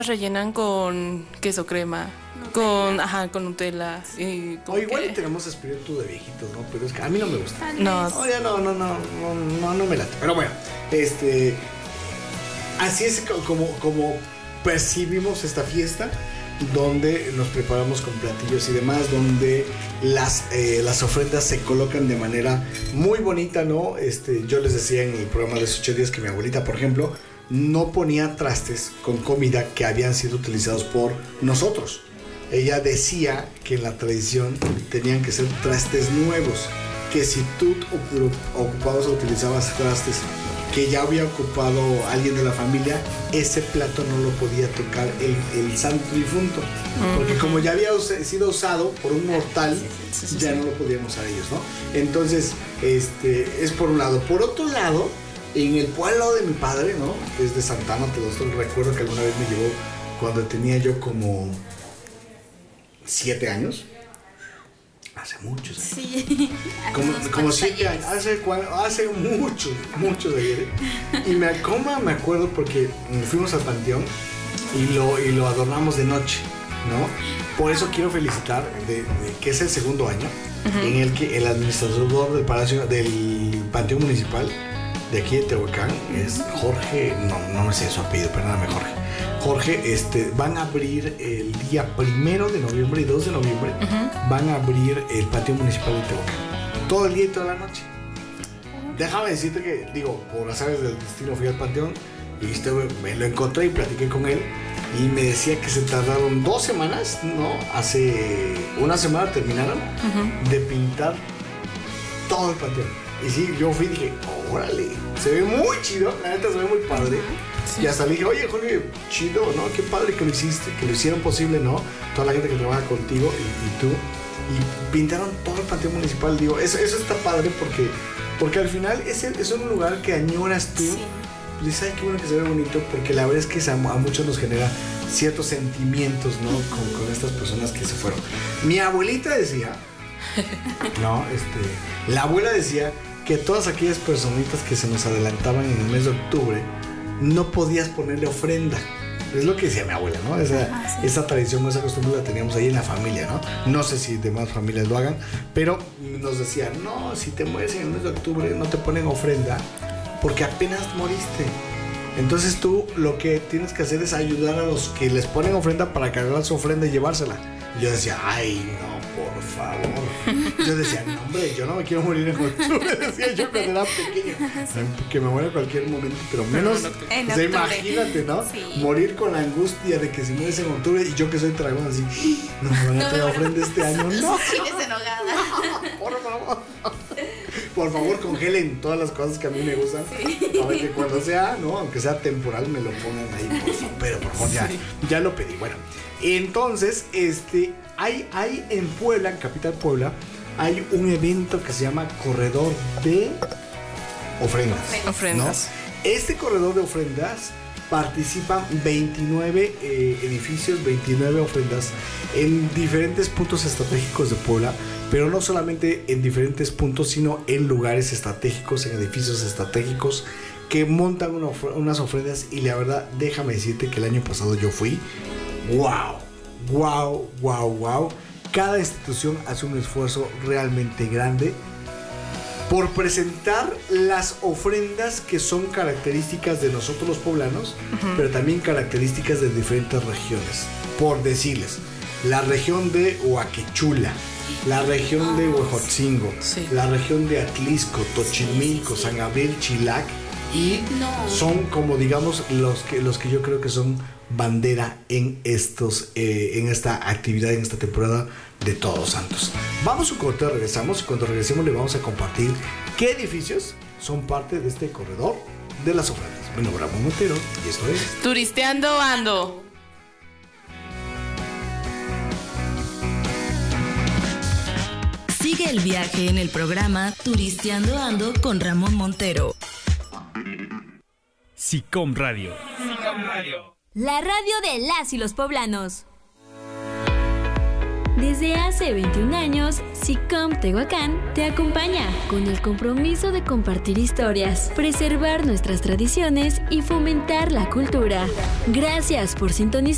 rellenan con queso crema, con Nutella. Y o igual tenemos espíritu de viejitos, ¿no? Pero es que a mí no me gusta. No. Oye, no me late. Pero bueno, así es como percibimos esta fiesta, donde nos preparamos con platillos y demás, donde las ofrendas se colocan de manera muy bonita, ¿no? Yo les decía en el programa de 8 días que mi abuelita, por ejemplo, no ponía trastes con comida que habían sido utilizados por nosotros. Ella decía que en la tradición tenían que ser trastes nuevos, que si tú ocupabas o utilizabas trastes que ya había ocupado alguien de la familia, ese plato no lo podía tocar el santo difunto, porque como ya había sido usado por un mortal, ya no lo podían usar ellos, ¿no? Entonces, es por un lado. Por otro lado, en el pueblo de mi padre, ¿no? Desde Santana, recuerdo que alguna vez me llevó cuando tenía yo como 7 años. Hace muchos años. Sí. Como 7 años. Hace muchos ayer. Y me acuerdo porque fuimos al panteón y lo adornamos de noche, ¿no? Por eso quiero felicitar de que es el segundo año en el que el administrador del panteón municipal de aquí de Tehuacán es Jorge, no me sé su apellido, perdóname Jorge, van a abrir el día 1 de noviembre y 2 de noviembre, van a abrir el patio municipal de Tehuacán, todo el día y toda la noche. Déjame decirte que, por azares del destino fui al panteón y me lo encontré y platiqué con él y me decía que se tardaron 2 semanas, ¿no? Hace una semana terminaron de pintar todo el panteón. Y sí, yo fui y dije, órale, se ve muy chido, la neta se ve muy padre. Sí. Y hasta le dije, oye, Jorge, chido, ¿no? Qué padre que lo hiciste, que lo hicieron posible, ¿no? Toda la gente que trabaja contigo y tú. Y pintaron todo el panteón municipal. Digo, eso está padre porque al final es un lugar que añoras tú. Sí. Y dices, ay, qué bueno que se ve bonito, porque la verdad es que a muchos nos genera ciertos sentimientos, ¿no? Con estas personas que se fueron. Mi abuelita decía, no, la abuela decía que todas aquellas personitas que se nos adelantaban en el mes de octubre no podías ponerle ofrenda. Es lo que decía mi abuela, ¿no? Esa tradición, esa costumbre la teníamos ahí en la familia, ¿no? No sé si demás familias lo hagan, pero nos decían, no, si te mueres en el mes de octubre no te ponen ofrenda porque apenas moriste. Entonces tú lo que tienes que hacer es ayudar a los que les ponen ofrenda para cargar su ofrenda y llevársela. Y yo decía, ay, no, por favor. Yo decía, no, hombre, yo no me quiero morir en octubre. Decía yo cuando era pequeño. Que me muera en cualquier momento, pero menos. O sea, imagínate, ¿no? Sí. Morir con la angustia de que si mueres en octubre y yo que soy dragón así, no me van a traer ofrenda este año. No. Tienes enojada. Por favor. Por favor, congelen todas las cosas que a mí me gustan. Sí. Para que cuando sea, ¿no? Aunque sea temporal, me lo pongan ahí, por favor. Pero por favor, ya lo pedí. Bueno. Entonces, hay en Puebla, en Capital Puebla, hay un evento que se llama Corredor de Ofrendas. ¿No? Este corredor de ofrendas participan 29 edificios, 29 ofrendas en diferentes puntos estratégicos de Puebla, pero no solamente en diferentes puntos, sino en lugares estratégicos, en edificios estratégicos que montan unas ofrendas. Y la verdad, déjame decirte que el año pasado yo fui. Wow. Cada institución hace un esfuerzo realmente grande por presentar las ofrendas que son características de nosotros los poblanos, pero también características de diferentes regiones. Por decirles, la región de Huaquechula, la región de Huejotzingo, la región de Atlisco, Tochimilco, San Gabriel, Chilac, y son como digamos los que yo creo que son bandera en esta actividad, en esta temporada de Todos Santos. Vamos a un corte, regresamos y cuando regresemos le vamos a compartir qué edificios son parte de este corredor de las ofrendas. Mi nombre es Ramón Montero y esto es Turisteando Ando. Sigue el viaje en el programa Turisteando Ando con Ramón Montero. SICOM Radio. La radio de las y los poblanos. Desde hace 21 años, SICOM Tehuacán te acompaña con el compromiso de compartir historias, preservar nuestras tradiciones y fomentar la cultura. Gracias por sintonizar